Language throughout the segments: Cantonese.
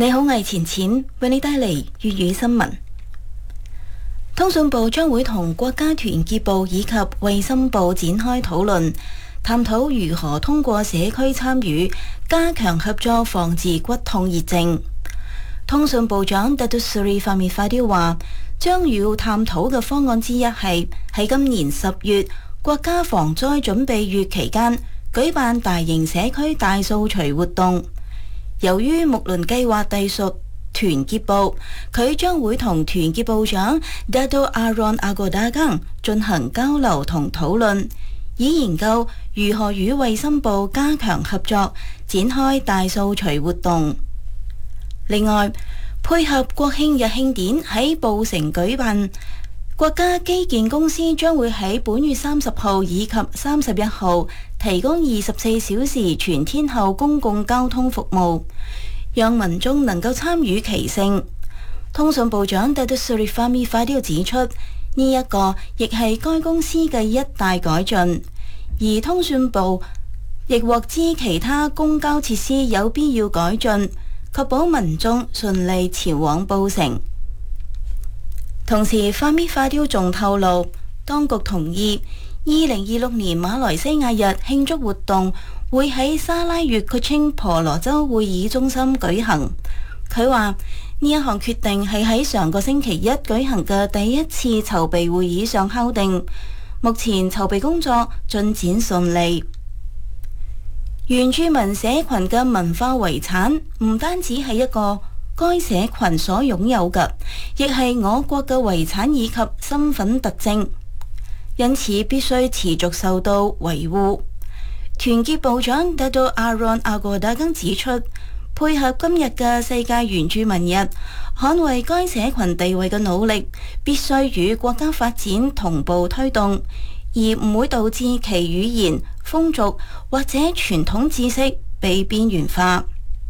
你好，我係錢錢，為你帶嚟粵語新聞。通訊部將會同國家團結部以及衛生部展開討論，探討如何通過社區參與加強合作，防治骨痛熱症。通訊部長 Datuk Seri Fahmi Fadzil 話，將要探討嘅方案之一係喺今年10月國家防災準備月期間舉辦大型社區大掃除活動。由於睦鄰計劃隸屬團結部，佢將會同團結部長 Dato' Aaron Argo Dagang 進行交流同討論，以研究如何與衛生部加強合作，展開大掃除活動。另外，配合國慶日慶典喺布城舉辦，國家基建公司將會喺本月30號以及31號提供24小時全天候公共交通服務，讓民眾能夠參與其盛。通訊部長 Datuk Seri Fahmi Fadzil 指出，呢一個亦係該公司嘅一大改進，而通訊部亦獲知其他公交設施有必要改進，確保民眾順利前往布城。同時，Fahmi Fadzil仲透露，當局同意2026年馬來西亞日慶祝活動會喺沙拉越庫清婆羅洲會議中心舉行。佢話呢一項決定係喺上個星期一舉行嘅第一次籌備會議上敲定，目前籌備工作進展順利。原住民社群嘅文化遺產唔單止係一個該社群所擁有嘅，亦係我國嘅遺產以及身份特徵，因此必須持續受到維護。團結部長 Dato' Aaron Argo Dagang 指出，配合今日嘅世界原住民日，捍衛該社群地位嘅努力必須與國家發展同步推動，而唔會導致其語言、風俗或者傳統知識被邊緣化。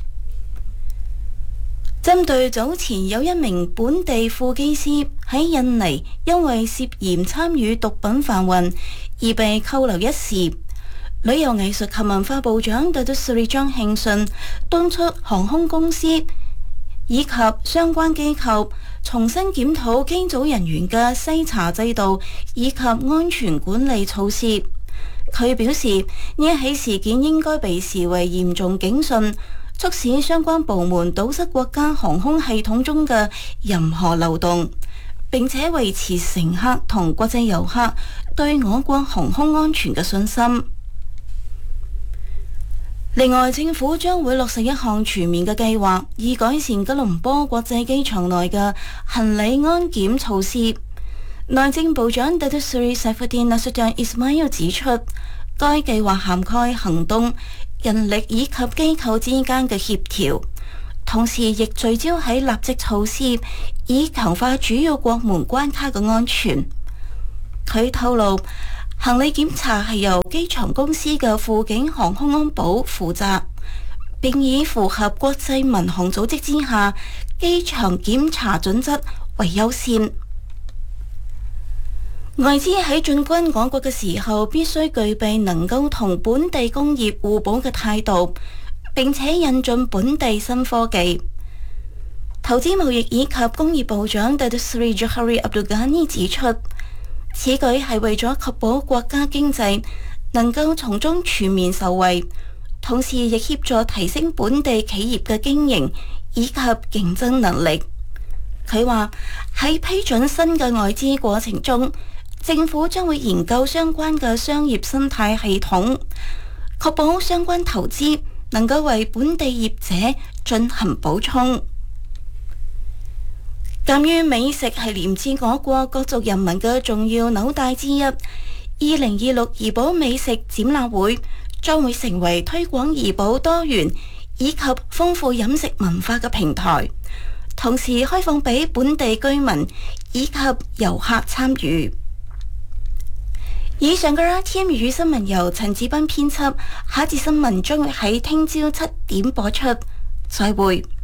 針對早前有一名本地副機師喺印尼因為涉嫌參與毒品販運而被扣留一事，旅遊藝術及文化部長 Datuk Seri Chong Heng Sun 敦促航空公司以及相關機構重新檢討機組人員嘅篩查制度以及安全管理措施。佢表示，呢一起事件應該被視為嚴重警訊，促使相關部門堵塞國家航空系統中嘅任何漏洞，並且維持乘客同國際遊客對我國航空安全嘅信心。另外，政府將會落實一項全面嘅計劃，以改善吉隆坡國際機場內嘅行李安檢措施。內政部長 Datuk Seri Saifuddin Nasution Ismail 指出，該計劃涵蓋行動、人力以及機構之間嘅協調，同時亦聚焦喺立即措施，以強化主要國門關卡嘅安全。佢透露，行李檢查係由機場公司嘅輔警航空安保負責，並以符合國際民航組織之下機場檢查準則為優先。外資喺進軍我國嘅時候，必須具備能夠同本地工業互補嘅態度，並且引進本地新科技。投資貿易以及工業部長 Datuk Seri Johari Abdul Ghani 指出，此舉係為咗確保國家經濟能夠從中全面受惠，同時亦協助提升本地企業嘅經營以及競爭能力。佢話喺批准新嘅外資過程中，政府將會研究相關嘅商業生態系統，確保相關投資能夠為本地業者進行補充。鑑於美食係連接我國各族人民嘅重要紐帶之一，2026怡保美食展覽會將會成為推廣怡保多元以及豐富飲食文化嘅平台，同時開放俾本地居民以及遊客參與。以上嘅 RTM 粵語新聞由陳子斌編輯，下一節新聞將會喺聽朝7點播出。再會。